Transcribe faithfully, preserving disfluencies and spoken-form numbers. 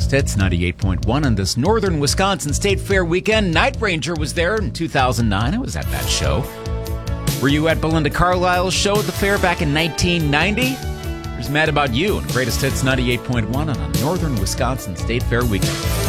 Greatest Hits ninety-eight point one on this Northern Wisconsin State Fair weekend. Night Ranger was there in two thousand nine. I was at that show. Were you at Belinda Carlisle's show at the fair back in nineteen ninety? Here's Mad About You on Greatest Hits ninety-eight point one on a Northern Wisconsin State Fair weekend.